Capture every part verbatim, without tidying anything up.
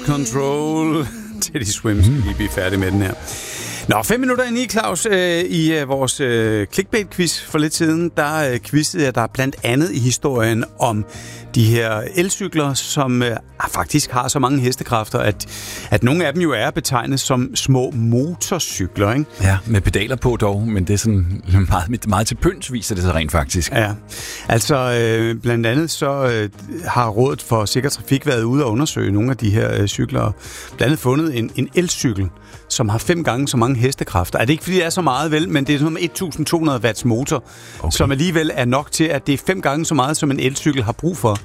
Control. Teddy Swims, mm. vi er færdige med den her. Nå, fem minutter ind i, Claus, øh, i øh, vores øh, clickbait-quiz for lidt siden, der øh, quizzede jeg der blandt andet i historien om de her elcykler, som øh, faktisk har så mange hestekræfter, at, at nogle af dem jo er betegnet som små motorcykler, ikke? Ja, med pedaler på dog, men det er sådan meget, meget til pynt, viser det sig rent faktisk. Ja, altså øh, blandt andet så øh, har Rådet for Sikker Trafik været ude og undersøge nogle af de her øh, cykler, blandt andet fundet en, en elcykel, som har fem gange så mange hestekræfter. Er det ikke, fordi det er så meget, vel, men det er sådan med tusind to hundrede watts motor, okay, som alligevel er nok til, at det er fem gange så meget, som en elcykel har brug for.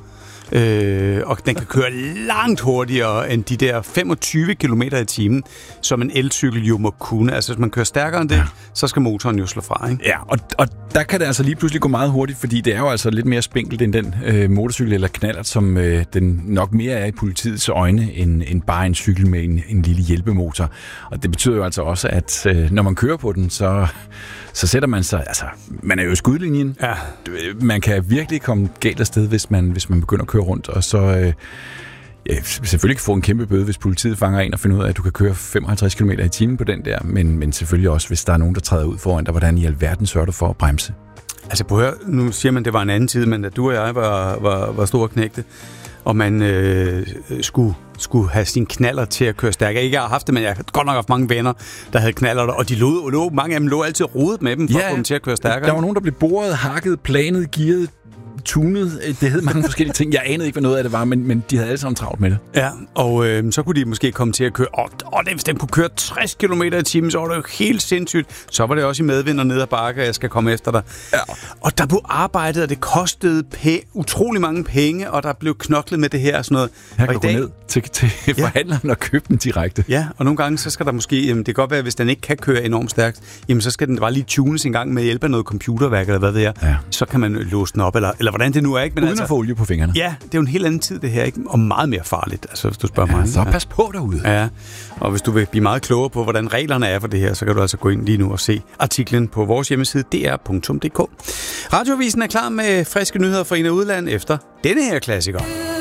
Øh, og den kan køre langt hurtigere end de der femogtyve kilometer i timen, som en elcykel jo må kunne. Altså, hvis man kører stærkere end det, ja, så skal motoren jo slå fra, ikke? Ja, og, og der kan det altså lige pludselig gå meget hurtigt, fordi det er jo altså lidt mere spinkelt end den øh, motorcykel eller knallert, som øh, den nok mere er i politiets øjne, end, end bare en cykel med en, en lille hjælpemotor. Og det betyder jo altså også, at øh, når man kører på den, så, så sætter man sig... Altså, man er jo i skudlinjen. Ja. Man kan virkelig komme galt afsted, hvis man, hvis man begynder at køre rundt, og så øh, ja, selvfølgelig få en kæmpe bøde, hvis politiet fanger en og finder ud af, at du kan køre femoghalvtreds kilometer i timen på den der, men, men selvfølgelig også, hvis der er nogen, der træder ud foran dig, hvordan i alverden sørger du for at bremse? Altså prøv at høre, nu siger man, at det var en anden tid, men da du og jeg var, var, var store knægte, og man øh, skulle, skulle have sin knaller til at køre stærkere. Ikke jeg har haft det, men jeg har godt nok haft mange venner, der havde knaller, og de lå, lå, mange af dem lå altid rodet med dem, for ja, at få dem til at køre stærkere. Der var nogen, der blev boret, hakket, planet, gearet, tunet. Det hed mange forskellige ting. Jeg anede ikke, hvad noget af det var, men, men de havde alle sammen travlt med det. Ja, og øh, så kunne de måske komme til at køre... Og, og hvis den kunne køre tres kilometer i timen, så var det jo helt sindssygt. Så var det også i medvind og ned ad bakke, jeg skal komme efter dig. Ja. Og der blev arbejdet, og det kostede pæ- utrolig mange penge, og der blev knoklet med det her og sådan noget. Jeg kan og gå dag, ned til, til ja. forhandleren og købe den direkte. Ja, og nogle gange, så skal der måske... Jamen, det kan godt være, hvis den ikke kan køre enormt stærkt, jamen, så skal den bare lige tunes en gang med hjælp af noget computerværk, eller hvad det er. Ja. Så kan man låse den op, eller, eller hvordan det nu er, ikke? Men uden altså, at få olie på fingrene. Ja, det er jo en helt anden tid, det her, ikke? Og meget mere farligt, altså, hvis du spørger ja, mig. Så pas på derude. Ja, og hvis du vil blive meget klogere på, hvordan reglerne er for det her, så kan du altså gå ind lige nu og se artiklen på vores hjemmeside, d r punktum d k. Radioavisen er klar med friske nyheder fra ind- og udland efter denne her klassiker.